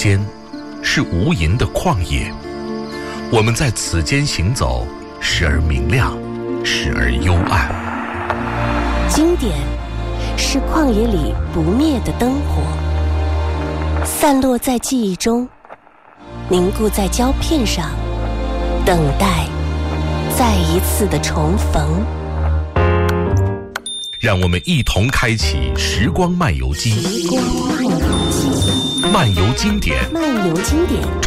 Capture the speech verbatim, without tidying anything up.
间是无垠的旷野，我们在此间行走，时而明亮，时而幽暗。 经典是旷野里不灭的灯火，散落在记忆中，凝固在胶片上，等待再一次的重逢。 让我们一同开启时光漫游记， 时光漫游记， 漫游经典， 漫游经典。